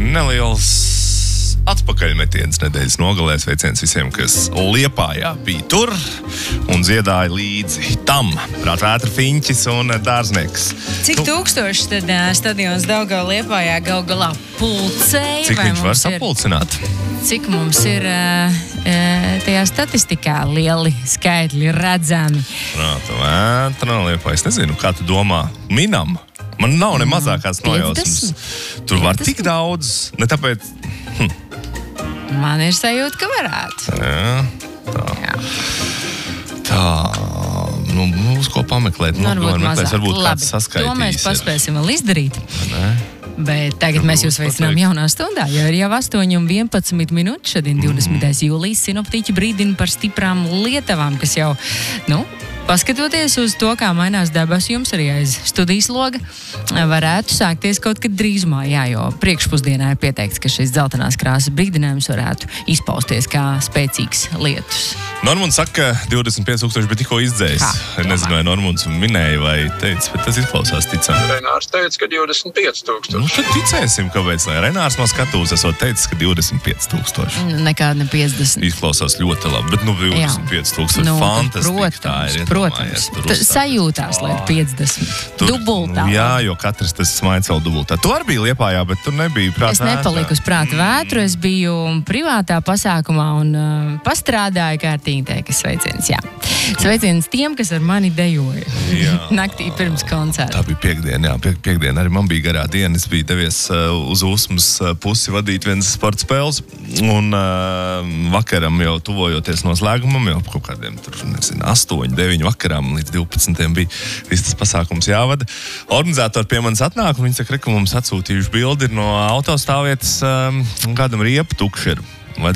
neliels atpakaļmetiens nedēļas nogalē. Sveiciens visiem, kas Liepājā bija tur un dziedāja līdzi tam. Prātvētra Fiņķis un Dārznieks. Cik tūkstoši tad stadions Daugava Liepājā gal galā pulcēja? Cik viņš var sapulcināt? Cik mums ir tajā statistikā lieli skaitļi redzami? Prātvētra Liepājā. Es nezinu, kā tu domā? Minam? Man nav ne mazākās nojausmas. Tur var tik daudz, ne tāpēc... Man ir sajūta, ka varētu. Tā. Uz ko pameklēt? Varbūt mazāk. Varbūt kāds saskaitīs. To mēs paspēsim vēl izdarīt. Ne? Bet tagad mēs jūs veicinām jaunā stundā, jo ir jau 8:11 minūtes. Šodien 20. jūlijas sinoptiķi brīdina par stiprām lietavām, kas jau, paskatoties uz to, kā mainās debes jums arī aiz studijas loga, varētu sākties kaut kad drīzumā, jo priekšpusdienā ir pieteikts, ka šis dzeltenās krāsas brīdinājums varētu izpausties kā spēcīgs lietus. Normunds saka, 25,000, bet tikko izdzējis. Nezinu, vai Normunds minēja vai teica, bet tas izklausās ticam. Renārs teica, ka 25,000. Tad ticēsim, kāpēc ne. Renārs no skatuves esot teicis, ka 25,000. Nekāda ne 50. Izklausās ļoti labi, bet 25,000 fantastiski. Protams, sajūtās, lai ir 50. Dubultā. Jā, jo katrs tas smaids vēl dubultā. Tu arī biji Liepājā, bet tu nebija prātvētrā. Es nepaliku uz prātvētru, es biju privātā pasākumā un pastrādāju kārtīgi teikas sveiciens, jā. Sveiciens tiem, kas ar mani dejoja naktī pirms koncerta. Tā bija piekdiena, piekdiena arī man bija garā diena. Es biju devies uz Usmas pusi vadīt vienas sporta spēles un vakaram jau tuvojoties noslēgumam, jau kaut kādiem tur, 8, 9 vakaram līdz 12 bija viss tas pasākums jāvada. Organizatori pie manis atnāk un viņi saka, ka mums atsūtījuši bildi no autostāvvietas, kādam riepu tukši ir.